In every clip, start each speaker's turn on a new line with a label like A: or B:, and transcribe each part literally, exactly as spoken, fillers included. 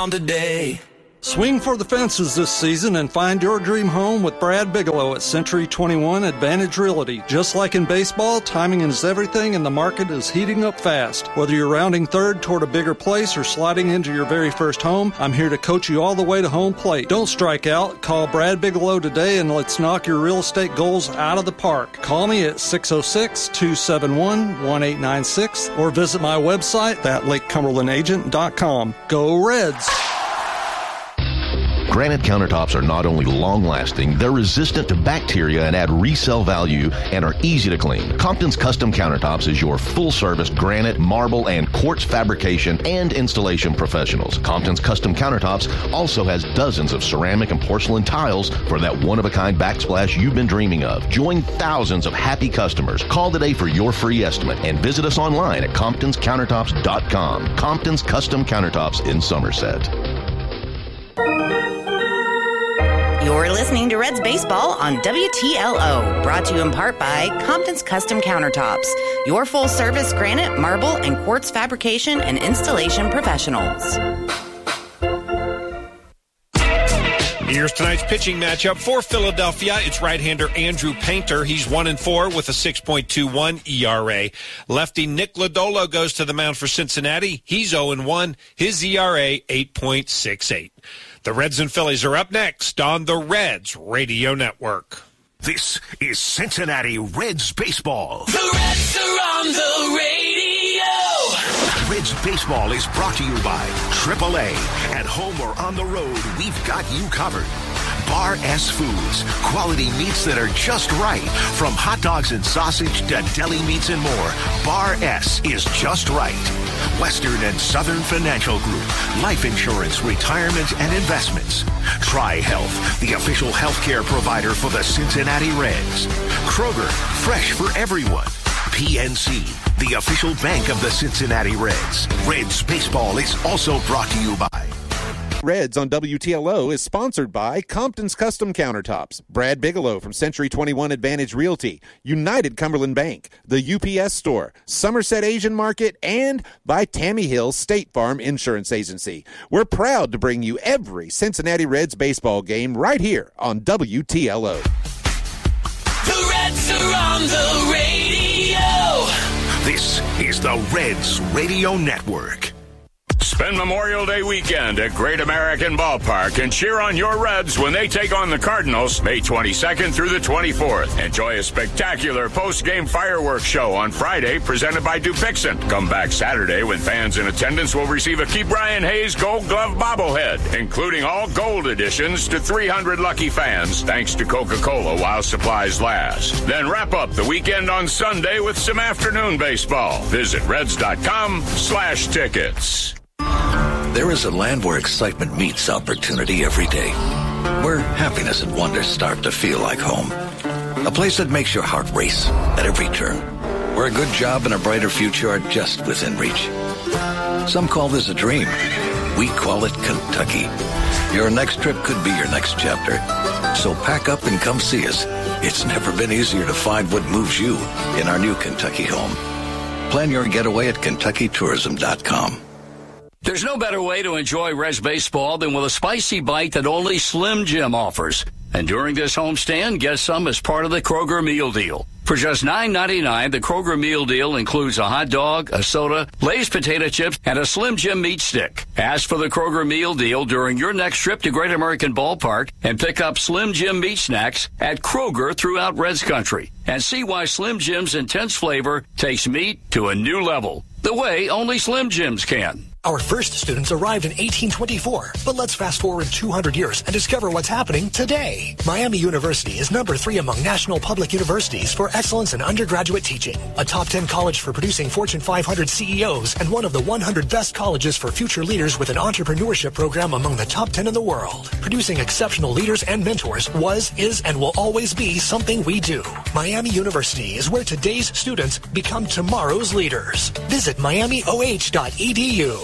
A: town today.
B: Swing for the fences this season and find your dream home with Brad Bigelow at Century twenty-one Advantage Realty. Just like in baseball, timing is everything and the market is heating up fast. Whether you're rounding third toward a bigger place or sliding into your very first home, I'm here to coach you all the way to home plate. Don't strike out. Call Brad Bigelow today and let's knock your real estate goals out of the park. Call me at six oh six, two seven one, one eight nine six or visit my website at lake cumberland agent dot com. Go Reds!
C: Granite countertops are not only long-lasting, they're resistant to bacteria and add resale value and are easy to clean. Compton's Custom Countertops is your full-service granite, marble, and quartz fabrication and installation professionals. Compton's Custom Countertops also has dozens of ceramic and porcelain tiles for that one-of-a-kind backsplash you've been dreaming of. Join thousands of happy customers. Call today for your free estimate and visit us online at comptons countertops dot com. Compton's Custom Countertops in Somerset.
D: You're listening to Reds Baseball on W T L O, brought to you in part by Compton's Custom Countertops, your full-service granite, marble, and quartz fabrication and installation professionals.
E: Here's tonight's pitching matchup for Philadelphia. It's right-hander Andrew Painter. He's one and four with a six point two one E R A. Lefty Nick Lodolo goes to the mound for Cincinnati. He's oh and one. His E R A, eight point six eight. The Reds and Phillies are up next on the Reds Radio Network.
F: This is Cincinnati Reds Baseball.
A: The Reds are on the radio.
F: Reds Baseball is brought to you by triple A. At home or on the road, we've got you covered. Bar S Foods, quality meats that are just right. From hot dogs and sausage to deli meats and more, Bar S is just right. Western and Southern Financial Group, life insurance, retirement, and investments. Tri-Health, the official healthcare provider for the Cincinnati Reds. Kroger, fresh for everyone. P N C, the official bank of the Cincinnati Reds. Reds Baseball is also brought to you by
G: Reds on W T L O is sponsored by Compton's Custom Countertops, Brad Bigelow from Century twenty-one Advantage Realty, United Cumberland Bank, the U P S Store, Somerset Asian Market, and by Tammy Hill State Farm Insurance Agency. We're proud to bring you every Cincinnati Reds baseball game right here on W T L O.
A: The Reds are on the radio.
F: This is the Reds Radio Network.
H: Spend Memorial Day weekend at Great American Ballpark and cheer on your Reds when they take on the Cardinals May twenty-second through the twenty-fourth. Enjoy a spectacular post-game fireworks show on Friday presented by Dupixent. Come back Saturday when fans in attendance will receive a Key Brian Hayes Gold Glove bobblehead, including all gold editions to three hundred lucky fans, thanks to Coca-Cola while supplies last. Then wrap up the weekend on Sunday with some afternoon baseball. Visit Reds.com slash tickets.
I: There is a land where excitement meets opportunity every day, where happiness and wonder start to feel like home. A place that makes your heart race at every turn, where a good job and a brighter future are just within reach. Some call this a dream. We call it Kentucky. Your next trip could be your next chapter. So pack up and come see us. It's never been easier to find what moves you in our new Kentucky home. Plan your getaway at Kentucky Tourism dot com.
J: There's no better way to enjoy Reds baseball than with a spicy bite that only Slim Jim offers. And during this homestand, get some as part of the Kroger Meal Deal. For just nine ninety-nine, the Kroger Meal Deal includes a hot dog, a soda, Lay's potato chips, and a Slim Jim meat stick. Ask for the Kroger Meal Deal during your next trip to Great American Ballpark and pick up Slim Jim meat snacks at Kroger throughout Reds country. And see why Slim Jim's intense flavor takes meat to a new level, the way only Slim Jims can.
K: Our first students arrived in eighteen twenty-four, but let's fast forward two hundred years and discover what's happening today. Miami University is number three among national public universities for excellence in undergraduate teaching, a top ten college for producing Fortune five hundred C E Os, and one of the one hundred best colleges for future leaders with an entrepreneurship program among the top ten in the world. Producing exceptional leaders and mentors was, is, and will always be something we do. Miami University is where today's students become tomorrow's leaders. Visit miami o h dot e d u.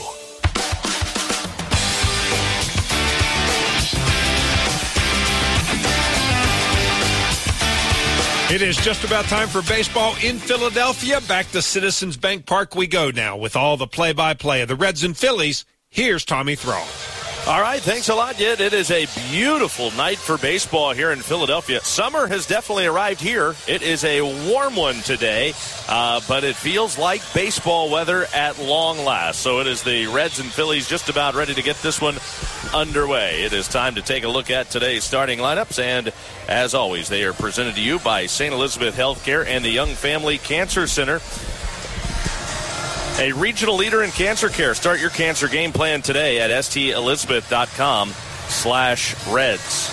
E: It is just about time for baseball in Philadelphia. Back to Citizens Bank Park we go now with all the play-by-play of the Reds and Phillies. Here's Tommy Thrall.
L: All right, thanks a lot, Yid. It is a beautiful night for baseball here in Philadelphia. Summer has definitely arrived here. It is a warm one today, uh, but it feels like baseball weather at long last. So it is the Reds and Phillies just about ready to get this one underway. It is time to take a look at today's starting lineups, and as always, they are presented to you by Saint Elizabeth Healthcare and the Young Family Cancer Center, a regional leader in cancer care. Start your cancer game plan today at stelizabeth.com slash Reds.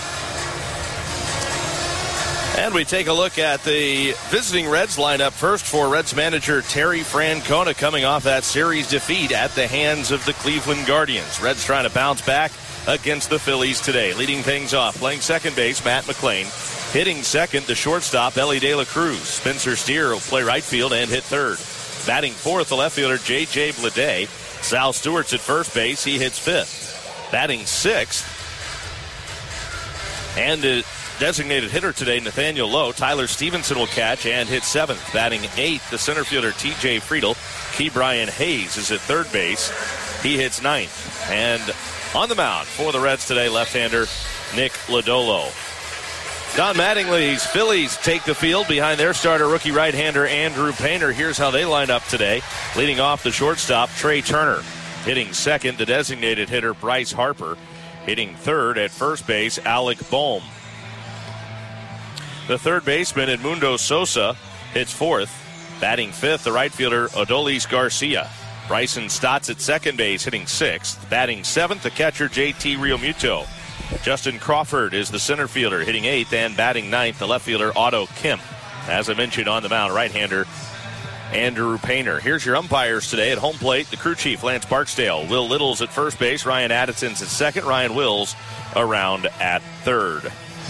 L: And we take a look at the visiting Reds lineup first for Reds manager Terry Francona, coming off that series defeat at the hands of the Cleveland Guardians. Reds trying to bounce back against the Phillies today. Leading things off, playing second base, Matt McLain. Hitting second, the shortstop, Ellie De La Cruz. Spencer Steer will play right field and hit third. Batting fourth, the left fielder, J J Bleday. Sal Stewart's at first base. He hits fifth. Batting sixth, and a designated hitter today, Nathaniel Lowe. Tyler Stevenson will catch and hit seventh. Batting eighth, the center fielder, T J Friedel. Key Brian Hayes is at third base. He hits ninth. And on the mound for the Reds today, left-hander Nick Lodolo. Don Mattingly's Phillies take the field behind their starter, rookie right-hander Andrew Painter. Here's how they line up today. Leading off, the shortstop, Trey Turner. Hitting second, the designated hitter, Bryce Harper. Hitting third at first base, Alec Bohm. The third baseman, Edmundo Sosa, hits fourth. Batting fifth, the right fielder, Adolis Garcia. Bryson Stotts at second base, hitting sixth. Batting seventh, the catcher, J T Realmuto. Justin Crawford is the center fielder, hitting eighth, and batting ninth, the left fielder, Otto Kemp. As I mentioned on the mound, right-hander Andrew Painter. Here's your umpires today. At home plate, the crew chief, Lance Barksdale. Will Little's at first base. Ryan Addison's at second. Ryan Wills around at third.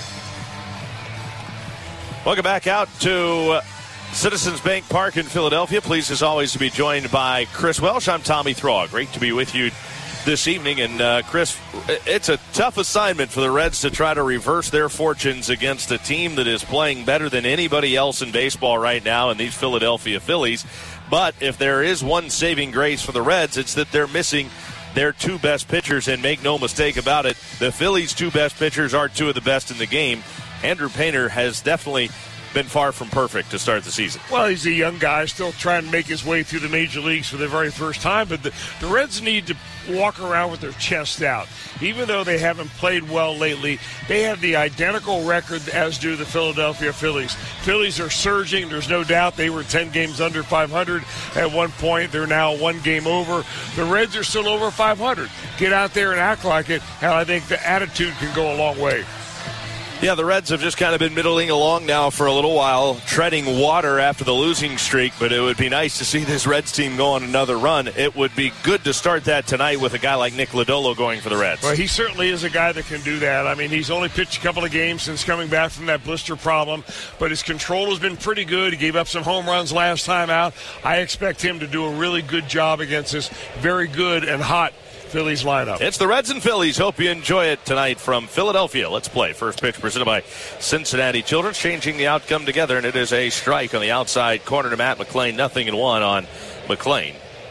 L: Welcome back out to Citizens Bank Park in Philadelphia. Pleased as always to be joined by Chris Welsh. I'm Tommy Thrall. Great to be with you this evening. And uh, Chris, it's a tough assignment for the Reds to try to reverse their fortunes against a team that is playing better than anybody else in baseball right now in these Philadelphia Phillies. But if there is one saving grace for the Reds, it's that they're missing their two best pitchers, and make no mistake about it, the Phillies' two best pitchers are two of the best in the game. Andrew Painter has definitely been far from perfect to start the season.
M: Well, he's a young guy still trying to make his way through the major leagues for the very first time, but the, the Reds need to walk around with their chest out. Even though they haven't played well lately, they have the identical record as do the Philadelphia Phillies. Phillies are surging. There's no doubt they were ten games under five hundred at one point. They're now one game over. The Reds are still over five hundred. Get out there and act like it, and I think the attitude can go a long way.
L: Yeah, the Reds have just kind of been middling along now for a little while, treading water after the losing streak, but it would be nice to see this Reds team go on another run. It would be good to start that tonight with a guy like Nick Lodolo going for the Reds.
M: Well, he certainly is a guy that can do that. I mean, he's only pitched a couple of games since coming back from that blister problem, but his control has been pretty good. He gave up some home runs last time out. I expect him to do a really good job against this very good and hot Phillies lineup.
L: It's the Reds and Phillies. Hope you enjoy it tonight from Philadelphia. Let's play. First pitch presented by Cincinnati Children's, changing the outcome together, and it is a strike on the outside corner to Matt McLain. Nothing in one on McLain.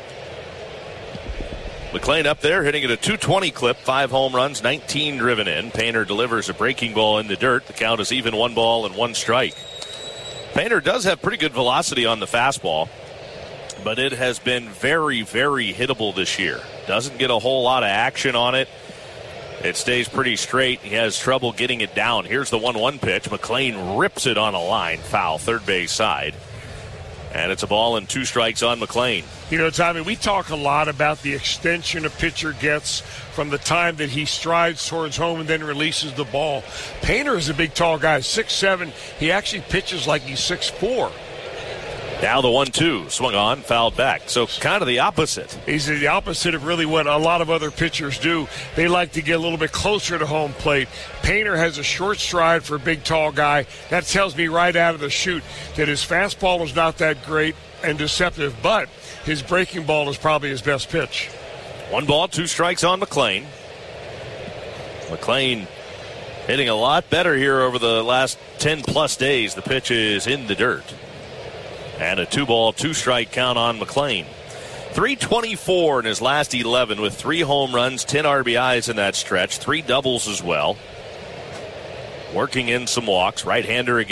L: McLain up there hitting at a two twenty clip, five home runs, nineteen driven in. Painter delivers a breaking ball in the dirt. The count is even, one ball and one strike. Painter does have pretty good velocity on the fastball, but it has been very, very hittable this year. Doesn't get a whole lot of action on it. It stays pretty straight. He has trouble getting it down. Here's the one one pitch. McLain rips it on a line, foul, third base side. And it's a ball and two strikes on McLain.
M: You know, Tommy, we talk a lot about the extension a pitcher gets from the time that he strides towards home and then releases the ball. Painter is a big, tall guy, six seven. He actually pitches like he's six four.
L: Now the one two, swung on, fouled back. So kind of the opposite.
M: He's the opposite of really what a lot of other pitchers do. They like to get a little bit closer to home plate. Painter has a short stride for a big, tall guy. That tells me right out of the chute that his fastball is not that great and deceptive, but his breaking ball is probably his best pitch.
L: One ball, two strikes on McLain. McLain hitting a lot better here over the last ten-plus days. The pitch is in the dirt. And a two-ball, two-strike count on McLain. three twenty-four in his last eleven with three home runs, ten R B Is in that stretch, three doubles as well. Working in some walks. Right-hander again.